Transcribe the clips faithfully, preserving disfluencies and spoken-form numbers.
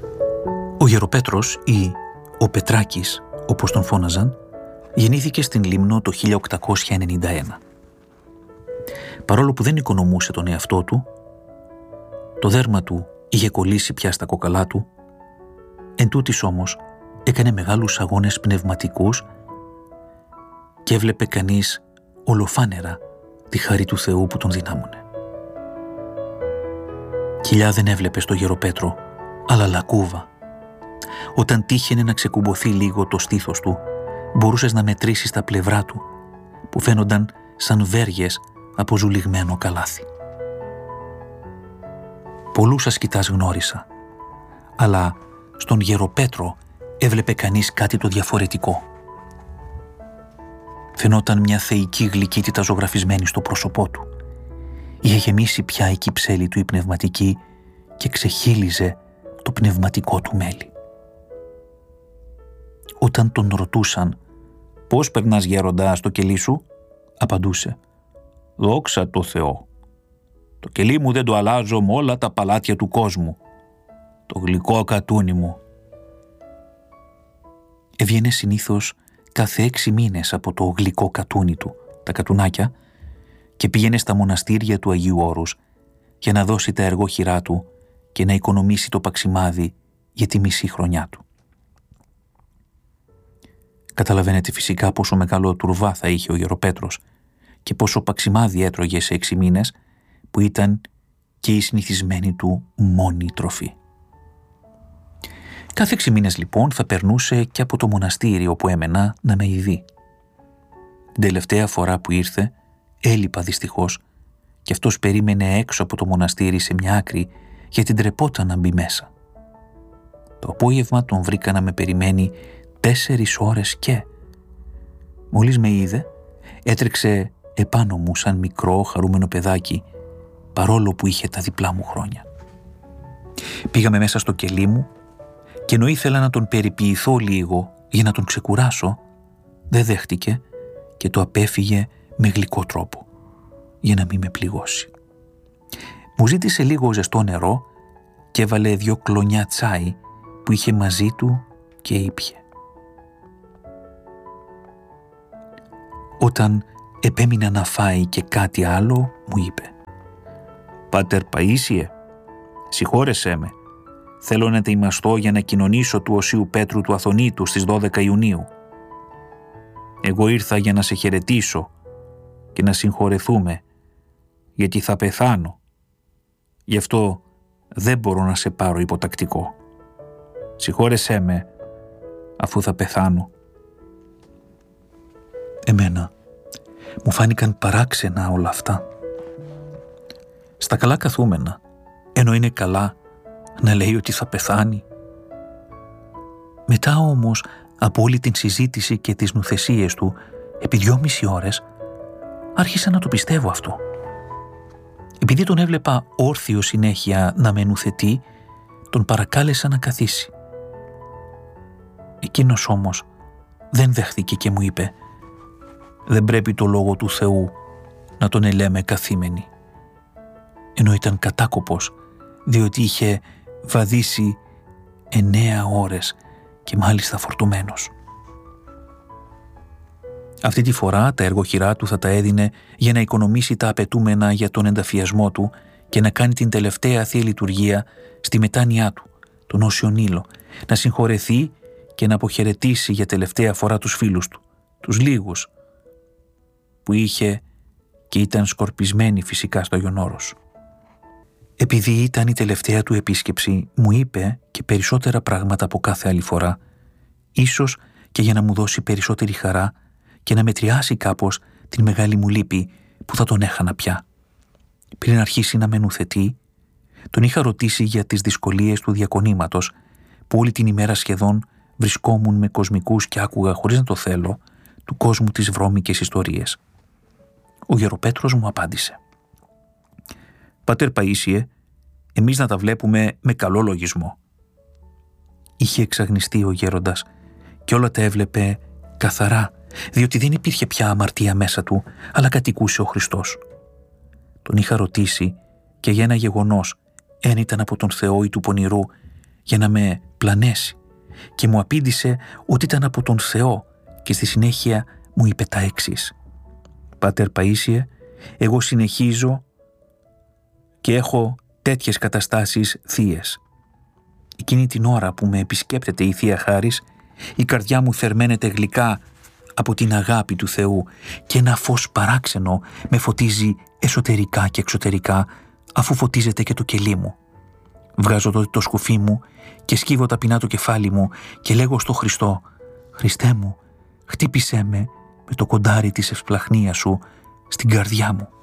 Ο Γεροπέτρος ή ο Πετράκης, όπως τον φώναζαν, γεννήθηκε στην Λίμνο το χίλια οκτακόσια ενενήντα ένα. Παρόλο που δεν οικονομούσε τον εαυτό του, το δέρμα του είχε κολλήσει πια στα κόκαλά του, εντούτοις όμως έκανε μεγάλους αγώνες πνευματικούς και έβλεπε κανείς ολοφάνερα τη χαρή του Θεού που τον δυνάμωνε. Κοιλιά δεν έβλεπε στο Γεροπέτρο, αλλά λακκούβα. Όταν τύχαινε να ξεκουμποθεί λίγο το στήθος του, μπορούσες να μετρήσεις τα πλευρά του, που φαίνονταν σαν βέργες από ζουλιγμένο καλάθι. Πολλούς ασκητάς γνώρισα, αλλά στον Γεροπέτρο έβλεπε κανείς κάτι το διαφορετικό. Φαινόταν μια θεϊκή γλυκύτητα ζωγραφισμένη στο πρόσωπό του. Είχε γεμίσει πια η κυψέλη του η πνευματική και ξεχύλιζε το πνευματικό του μέλι. Όταν τον ρωτούσαν «Πώς περνάς γέροντα στο κελί σου?» απαντούσε «Δόξα τω Θεώ. Το κελί μου δεν το αλλάζω με όλα τα παλάτια του κόσμου. Το γλυκό κατούνι μου». Έβγαινε συνήθως κάθε έξι μήνες από το γλυκό κατούνι του, τα κατουνάκια, και πήγαινε στα μοναστήρια του Αγίου Όρους για να δώσει τα εργόχειρά του και να οικονομήσει το παξιμάδι για τη μισή χρονιά του. Καταλαβαίνετε φυσικά πόσο μεγάλο τουρβά θα είχε ο Γεροπέτρος και πόσο παξιμάδι έτρωγε σε έξι μήνες, που ήταν και η συνηθισμένη του μόνη τροφή. Κάθε έξι μήνες λοιπόν θα περνούσε και από το μοναστήρι όπου έμενα να με ειδεί. Την τελευταία φορά που ήρθε έλειπα δυστυχώς και αυτός περίμενε έξω από το μοναστήρι σε μια άκρη γιατί ντρεπόταν να μπει μέσα. Το απόγευμα τον βρήκα να με περιμένει τέσσερις ώρες και... Μόλις με είδε, έτρεξε επάνω μου σαν μικρό χαρούμενο παιδάκι, παρόλο που είχε τα διπλά μου χρόνια. Πήγαμε μέσα στο κελί μου και ενώ ήθελα να τον περιποιηθώ λίγο για να τον ξεκουράσω, δεν δέχτηκε και το απέφυγε με γλυκό τρόπο, για να μην με πληγώσει. Μου ζήτησε λίγο ζεστό νερό και έβαλε δυο κλονιά τσάι που είχε μαζί του και ήπιε. Όταν επέμεινα να φάει και κάτι άλλο, μου είπε «Πάτερ Παΐσιε, συγχώρεσέ με. Θέλω να ετοιμαστώ για να κοινωνήσω του Οσίου Πέτρου του Αθωνίτου στις δώδεκα Ιουνίου. Εγώ ήρθα για να σε χαιρετήσω και να συγχωρεθούμε, γιατί θα πεθάνω. Γι' αυτό δεν μπορώ να σε πάρω υποτακτικό. Συγχώρεσέ με, αφού θα πεθάνω». Εμένα μου φάνηκαν παράξενα όλα αυτά. Στα καλά καθούμενα, ενώ είναι καλά, να λέει ότι θα πεθάνει. Μετά όμως από όλη την συζήτηση και τις νουθεσίες του, επί δυόμιση ώρες, άρχισα να το πιστεύω αυτό. Επειδή τον έβλεπα όρθιο συνέχεια να με νουθετεί, τον παρακάλεσα να καθίσει. Εκείνος όμως δεν δέχθηκε και μου είπε «Δεν πρέπει το λόγο του Θεού να τον ελέμε καθήμενη», ενώ ήταν κατάκοπος, διότι είχε βαδίσει εννέα ώρες και μάλιστα φορτωμένος. Αυτή τη φορά τα εργοχειρά του θα τα έδινε για να οικονομήσει τα απαιτούμενα για τον ενταφιασμό του και να κάνει την τελευταία Θεία Λειτουργία στη μετάνοιά του, τον Όσιο Νείλο, να συγχωρεθεί και να αποχαιρετήσει για τελευταία φορά τους φίλους του, τους λίγους, που είχε και ήταν σκορπισμένοι φυσικά στο Άγιον Όρος. Επειδή ήταν η τελευταία του επίσκεψη, μου είπε και περισσότερα πράγματα από κάθε άλλη φορά, ίσως και για να μου δώσει περισσότερη χαρά και να μετριάσει κάπως την μεγάλη μου λύπη που θα τον έχανα πια. Πριν αρχίσει να με νουθετεί, τον είχα ρωτήσει για τις δυσκολίες του διακονήματος, που όλη την ημέρα σχεδόν βρισκόμουν με κοσμικούς και άκουγα, χωρίς να το θέλω, του κόσμου τις βρώμικες ιστορίες. Ο Γεροπέτρος μου απάντησε «Πάτερ Παΐσιε, εμείς να τα βλέπουμε με καλό λογισμό». Είχε εξαγνιστεί ο γέροντας και όλα τα έβλεπε καθαρά, διότι δεν υπήρχε πια αμαρτία μέσα του, αλλά κατοικούσε ο Χριστός. Τον είχα ρωτήσει και για ένα γεγονός, εν ήταν από τον Θεό ή του πονηρού, για να με πλανέσει και μου απήντησε ότι ήταν από τον Θεό και στη συνέχεια μου είπε τα εξής: «Πάτερ Παΐσιε, εγώ συνεχίζω και έχω τέτοιες καταστάσεις θείες. Εκείνη την ώρα που με επισκέπτεται η Θεία Χάρις, η καρδιά μου θερμαίνεται γλυκά από την αγάπη του Θεού και ένα φως παράξενο με φωτίζει εσωτερικά και εξωτερικά, αφού φωτίζεται και το κελί μου. Βγάζω τότε το σκουφί μου και σκύβω ταπεινά το κεφάλι μου και λέγω στο Χριστό: «Χριστέ μου, χτύπησέ με με το κοντάρι της ευσπλαχνίας σου στην καρδιά μου».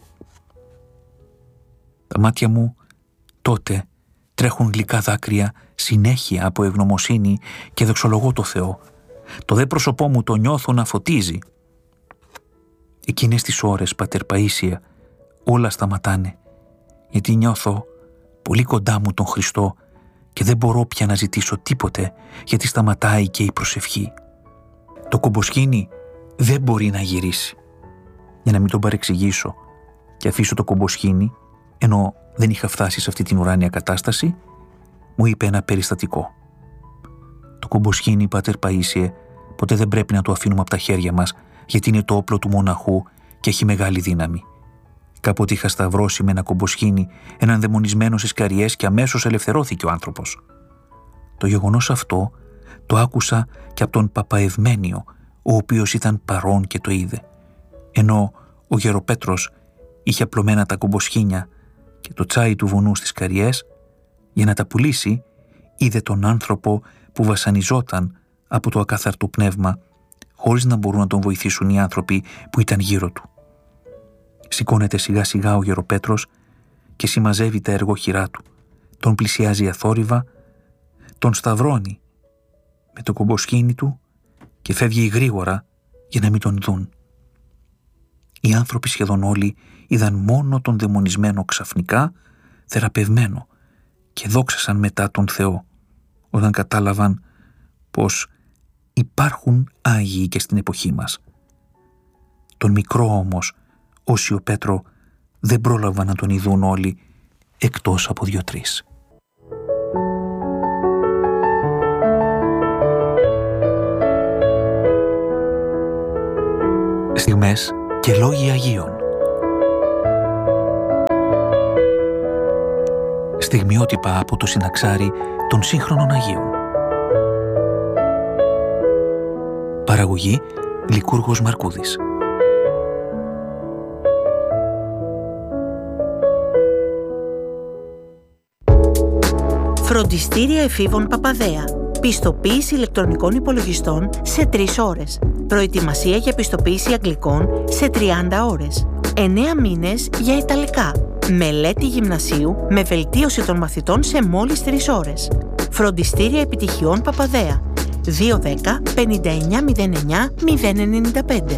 Τα μάτια μου τότε τρέχουν γλυκά δάκρυα συνέχεια από ευγνωμοσύνη και δοξολογώ το Θεό. Το δε πρόσωπό μου το νιώθω να φωτίζει. Εκείνες τις ώρες, Πατέρ Παΐσια, όλα σταματάνε, γιατί νιώθω πολύ κοντά μου τον Χριστό και δεν μπορώ πια να ζητήσω τίποτε, γιατί σταματάει και η προσευχή. Το κομποσκήνι δεν μπορεί να γυρίσει. Για να μην τον παρεξηγήσω και αφήσω το κομποσκήνι, ενώ δεν είχα φτάσει σε αυτή την ουράνια κατάσταση, μου είπε ένα περιστατικό. Το κομποσκήνι, Πάτερ Παΐσιε, ποτέ δεν πρέπει να το αφήνουμε από τα χέρια μας, γιατί είναι το όπλο του μοναχού και έχει μεγάλη δύναμη. Κάποτε είχα σταυρώσει με ένα κομποσκήνι έναν δαιμονισμένο στις καριές και αμέσως ελευθερώθηκε ο άνθρωπος. Το γεγονός αυτό το άκουσα και από τον Παπαευμένιο, ο οποίος ήταν παρόν και το είδε. Ενώ ο Γεροπέτρος είχε απλωμένα τα κομποσκήνια και το τσάι του βουνού στις καριές, για να τα πουλήσει, είδε τον άνθρωπο που βασανιζόταν από το ακάθαρτο πνεύμα, χωρίς να μπορούν να τον βοηθήσουν οι άνθρωποι που ήταν γύρω του. Σηκώνεται σιγά σιγά ο Γεροπέτρος και συμμαζεύει τα εργοχειρά του, τον πλησιάζει αθόρυβα, τον σταυρώνει με το κομποσκήνι του και φεύγει γρήγορα για να μην τον δουν. Οι άνθρωποι σχεδόν όλοι είδαν μόνο τον δαιμονισμένο ξαφνικά θεραπευμένο και δόξασαν μετά τον Θεό, όταν κατάλαβαν πως υπάρχουν Άγιοι και στην εποχή μας. Τον μικρό όμως, Όσιο Πέτρο, δεν πρόλαβαν να τον ειδούν όλοι, εκτός από δύο-τρεις. Στιγμές και λόγοι Αγίων. Στιγμιότυπα από το συναξάρι των σύγχρονων Αγίων. Παραγωγή Λικούργος Μαρκούδης. Φροντιστήρια εφήβων Παπαδέα. Πιστοποίηση ηλεκτρονικών υπολογιστών σε τρεις ώρες. Προετοιμασία για πιστοποίηση αγγλικών σε τριάντα ώρες. εννέα μήνες για ιταλικά. Μελέτη γυμνασίου με βελτίωση των μαθητών σε μόλις τρεις ώρες. Φροντιστήρια επιτυχιών Παπαδέα. δύο δέκα πενήντα εννιά μηδέν εννιά μηδέν ενενήντα πέντε.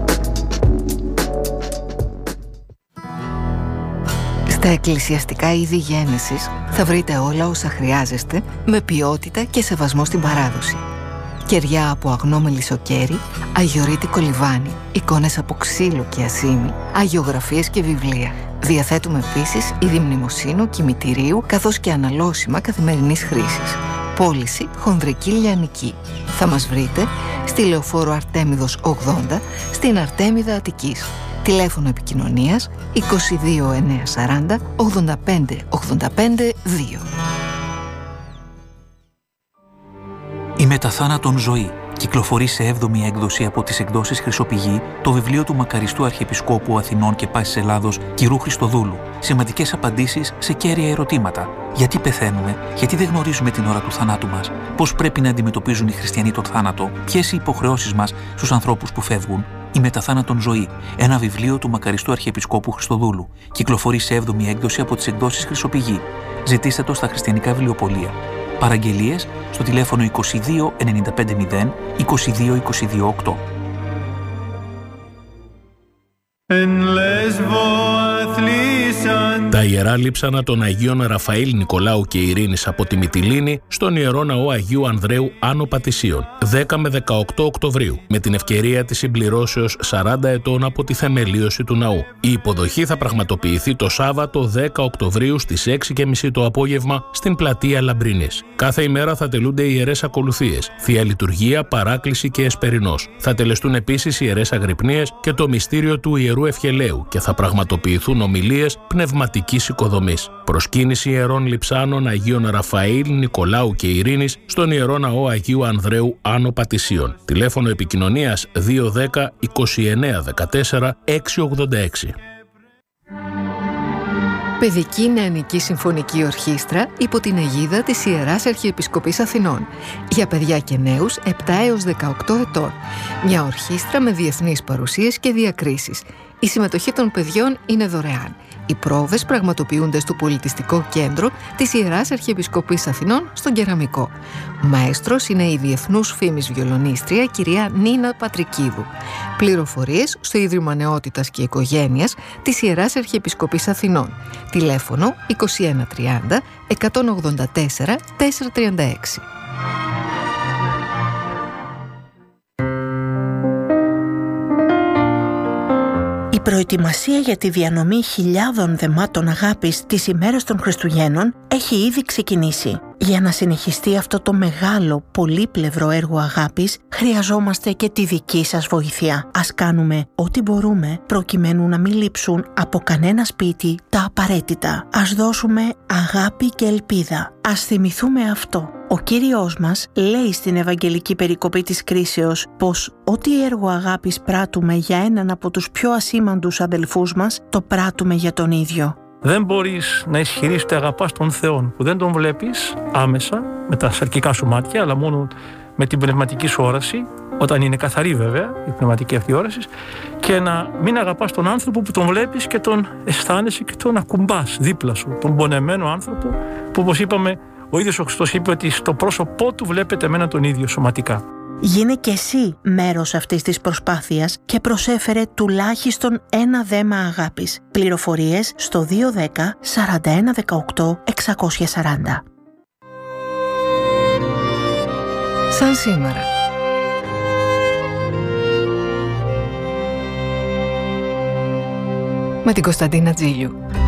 Στα εκκλησιαστικά είδη γένεσης θα βρείτε όλα όσα χρειάζεστε με ποιότητα και σεβασμό στην παράδοση. Κεριά από αγνό μελισσοκέρι, αγιορείτικο λιβάνι, εικόνες από ξύλο και ασήμι, αγιογραφίες και βιβλία. Διαθέτουμε επίσης είδη μνημοσύνου, κημητηρίου, καθώς και αναλώσιμα καθημερινής χρήσης. Πώληση χονδρική λιανική. Θα μας βρείτε στη Λεωφόρο Αρτέμιδος ογδόντα, στην Αρτέμιδα Αττικής. Τηλέφωνο επικοινωνίας είκοσι δύο εννιακόσια σαράντα ογδόντα πέντε ογδόντα πέντε δύο. Η Μεταθάνατον Ζωή κυκλοφορεί σε έβδομη έκδοση από τις εκδόσεις Χρυσοπηγή το βιβλίο του μακαριστού Αρχιεπισκόπου Αθηνών και Πάσης Ελλάδος κ. Χριστοδούλου. Σημαντικές απαντήσεις σε κέρια ερωτήματα. Γιατί πεθαίνουμε, γιατί δεν γνωρίζουμε την ώρα του θανάτου μας, πώς πρέπει να αντιμετωπίζουν οι χριστιανοί τον θάνατο, ποιες οι υποχρεώσεις μας στους ανθρώπους που φεύγουν. Η Μεταθάνατον Ζωή, ένα βιβλίο του μακαριστού Αρχιεπισκόπου Χριστοδούλου. Κυκλοφορεί σε έβδομη έκδοση από τις εκδόσεις Χρυσοπηγή. Ζητήστε το στα χριστιανικά βιβλιοπωλεία. Παραγγελίες στο τηλέφωνο είκοσι δύο ενενήντα πέντε μηδέν είκοσι δύο είκοσι δύο οκτώ. Τα ιερά λείψανα των Αγίων Ραφαήλ, Νικολάου και Ειρήνης από τη Μυτιλήνη στον Ιερό Ναό Αγίου Ανδρέου Άνω Πατησίων, δέκα με δεκαοκτώ Οκτωβρίου, με την ευκαιρία της συμπληρώσεως σαράντα ετών από τη θεμελίωση του ναού. Η υποδοχή θα πραγματοποιηθεί το Σάββατο δέκα Οκτωβρίου στις έξι και μισή το απόγευμα στην πλατεία Λαμπρινής. Κάθε ημέρα θα τελούνται ιερές ακολουθίες, θεία λειτουργία, παράκληση και εσπερινός. Θα τελεστούν επίσης ιερές αγρυπνίες και το μυστήριο του Ιερού Ευχελαίου και θα πραγματοποιηθούν ομιλίες πνευματικής οικοδομής. Προσκύνηση ιερών λειψάνων Αγίων Ραφαήλ, Νικολάου και Ειρήνης στον Ιερό Ναό Αγίου Ανδρέου Άνω Πατησίων. Τηλέφωνο επικοινωνίας δύο δέκα είκοσι εννέα δεκατέσσερα έξι ογδόντα έξι. Παιδική Νεανική Συμφωνική Ορχήστρα υπό την αιγίδα της Ιεράς Αρχιεπισκοπής Αθηνών για παιδιά και νέους επτά έως δεκαοκτώ ετών. Μια ορχήστρα με διεθνείς παρουσίες και διακρίσεις. Η συμμετοχή των παιδιών είναι δωρεάν. Οι πρόβες πραγματοποιούνται στο Πολιτιστικό Κέντρο της Ιεράς Αρχιεπισκοπής Αθηνών στον Κεραμικό. Μαέστρος είναι η διεθνούς φήμης βιολονίστρια κυρία Νίνα Πατρικίδου. Πληροφορίες στο Ίδρυμα Νεότητας και Οικογένειας της Ιεράς Αρχιεπισκοπής Αθηνών. Τηλέφωνο είκοσι ένα τριάντα εκατόν ογδόντα τέσσερα τετρακόσια τριάντα έξι. Η προετοιμασία για τη διανομή χιλιάδων δεμάτων αγάπης τις ημέρες των Χριστουγέννων έχει ήδη ξεκινήσει. Για να συνεχιστεί αυτό το μεγάλο, πολύπλευρο έργο αγάπης, χρειαζόμαστε και τη δική σας βοήθεια. Ας κάνουμε ό,τι μπορούμε προκειμένου να μην λείψουν από κανένα σπίτι τα απαραίτητα. Ας δώσουμε αγάπη και ελπίδα. Ας θυμηθούμε αυτό. Ο Κύριος μας λέει στην Ευαγγελική περικοπή της κρίσεως πως ό,τι έργο αγάπης πράττουμε για έναν από τους πιο ασήμαντους αδελφούς μας, το πράττουμε για τον ίδιο. Δεν μπορείς να ισχυρείς ότι αγαπάς τον Θεό που δεν τον βλέπεις άμεσα με τα σαρκικά σου μάτια, αλλά μόνο με την πνευματική σου όραση, όταν είναι καθαρή βέβαια η πνευματική αυτή όραση, και να μην αγαπάς τον άνθρωπο που τον βλέπεις και τον αισθάνεσαι και τον ακουμπάς δίπλα σου, τον πονεμένο άνθρωπο που, όπως είπαμε, ο ίδιος ο Χριστός είπε ότι στο πρόσωπό του βλέπετε εμένα τον ίδιο σωματικά. Γίνε και εσύ μέρος αυτής της προσπάθειας και προσέφερε τουλάχιστον ένα δέμα αγάπης. Πληροφορίες στο δύο δέκα σαράντα ένα δεκαοκτώ εξακόσια σαράντα. Σαν σήμερα. Με την Κωνσταντίνα Τζίλιου.